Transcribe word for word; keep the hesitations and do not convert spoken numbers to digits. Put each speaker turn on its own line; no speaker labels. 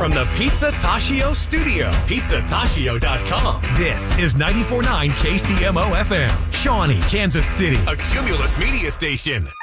from the Pizza Tashio studio. pizza tashio dot com. This is ninety-four point nine K C M O F M, Shawnee, Kansas City, a Cumulus media station.